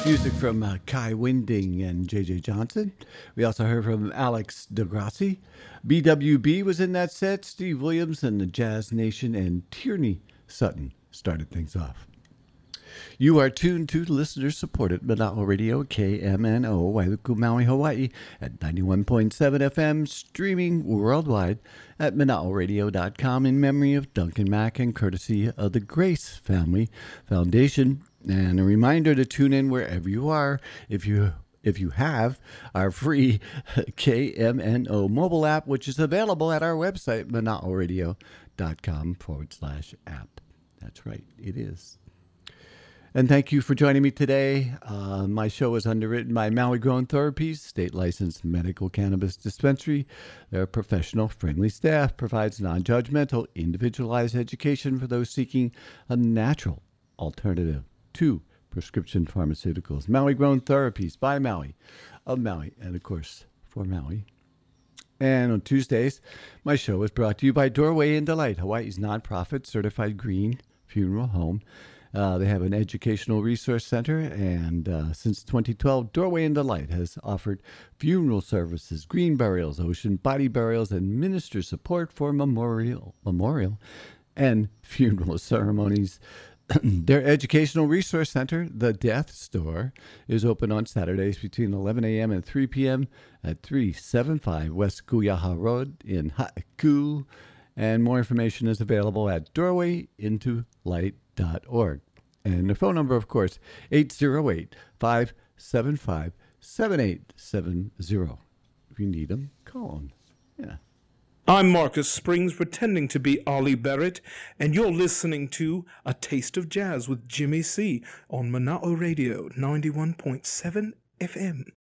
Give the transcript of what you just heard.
Music from Kai Winding and J.J. Johnson. We also heard from Alex DeGrassi. BWB was in that set. Steve Williams and the Jazz Nation, and Tierney Sutton started things off. You are tuned to listener-supported Mana'o Radio, KMNO, Wailuku, Maui, Hawaii, at 91.7 FM, streaming worldwide at Mana'oRadio.com in memory of Duncan Mack and courtesy of the Grace Family Foundation. And a reminder to tune in wherever you are if you have our free KMNO mobile app, which is available at our website, Mana'oRadio.com/app. That's right, it is. And thank you for joining me today. My show is underwritten by Maui Grown Therapies, state-licensed medical cannabis dispensary. Their professional, friendly staff provides non-judgmental, individualized education for those seeking a natural alternative to prescription pharmaceuticals. Maui Grown Therapies by Maui, of Maui, and of course, for Maui. And on Tuesdays, my show is brought to you by Doorway and Delight, Hawaii's nonprofit certified green funeral home. They have an educational resource center, and since 2012, Doorway and Delight has offered funeral services, green burials, ocean body burials, and minister support for memorial and funeral ceremonies. Their educational resource center, the Death Store, is open on Saturdays between 11 a.m. and 3 p.m. at 375 West Kuyaha Road in Haiku. And more information is available at doorwayintolight.org. And the phone number, of course, 808-575-7870. If you need them, call them. Yeah. I'm Marcus Springs, pretending to be Ollie Barrett, and you're listening to A Taste of Jazz with Jimmy C on Mana'o Radio 91.7 FM.